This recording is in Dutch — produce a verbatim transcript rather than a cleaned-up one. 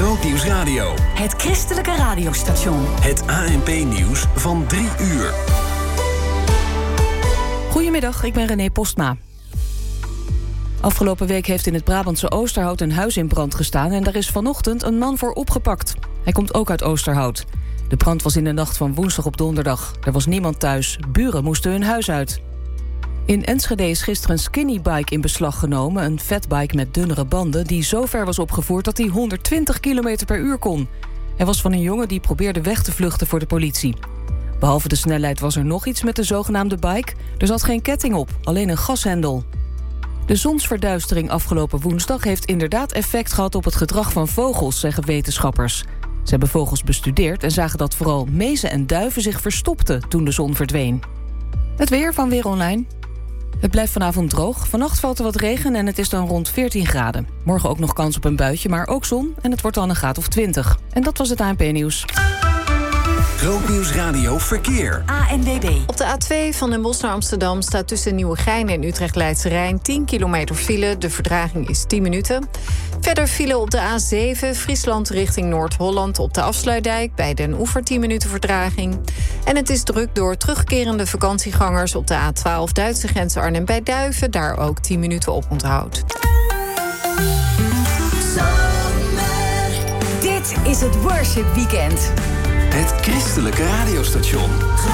Grootnieuws Radio. Het christelijke radiostation. Het A N P-nieuws van drie uur. Goedemiddag, ik ben René Postma. Afgelopen week heeft in het Brabantse Oosterhout een huis in brand gestaan en daar is vanochtend een man voor opgepakt. Hij komt ook uit Oosterhout. De brand was in de nacht van woensdag op donderdag. Er was niemand thuis. Buren moesten hun huis uit. In Enschede is gisteren een skinnybike in beslag genomen. Een fatbike met dunnere banden die zo ver was opgevoerd dat hij honderdtwintig kilometer per uur kon. Hij was van een jongen die probeerde weg te vluchten voor de politie. Behalve de snelheid was er nog iets met de zogenaamde bike. Er zat geen ketting op, alleen een gashendel. De zonsverduistering afgelopen woensdag heeft inderdaad effect gehad op het gedrag van vogels, zeggen wetenschappers. Ze hebben vogels bestudeerd en zagen dat vooral mezen en duiven zich verstopten toen de zon verdween. Het weer van Weer Online. Het blijft vanavond droog. Vannacht valt er wat regen en het is dan rond veertien graden. Morgen ook nog kans op een buitje, maar ook zon en het wordt dan een graad of twintig. En dat was het A N P-nieuws. Grootnieuws Radio Verkeer. A N W B. Op de A twee van Den Bosch naar Amsterdam staat tussen Nieuwegein en Utrecht-Leidse Rijn tien kilometer file. De vertraging is tien minuten. Verder file op de A zeven, Friesland richting Noord-Holland op de Afsluitdijk. Bij Den Oever tien minuten vertraging. En het is druk door terugkerende vakantiegangers op de A twaalf Duitse grens Arnhem bij Duiven. Daar ook tien minuten op onthoud. Dit is het Worship Weekend. Het christelijke radiostation.